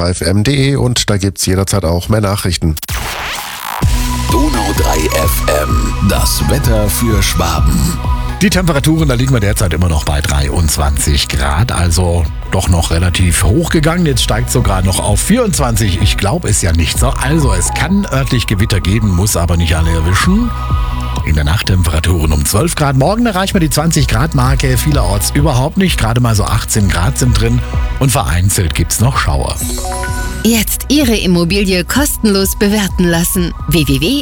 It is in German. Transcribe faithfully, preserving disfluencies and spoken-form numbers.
drei F M punkt de und da gibt's jederzeit auch mehr Nachrichten. Donau drei F M, das Wetter für Schwaben. Die Temperaturen, da liegen wir derzeit immer noch bei dreiundzwanzig Grad, also doch noch relativ hoch gegangen. Jetzt steigt sogar noch auf vierundzwanzig. Ich glaube es ja nicht so. Also es kann örtlich Gewitter geben, muss aber nicht alle erwischen. In der Nacht Temperaturen um zwölf Grad. Morgen erreichen wir die zwanzig Grad Marke. Vielerorts überhaupt nicht. Gerade mal so achtzehn Grad sind drin. Und vereinzelt gibt's noch Schauer. Jetzt Ihre Immobilie kostenlos bewerten lassen. w w w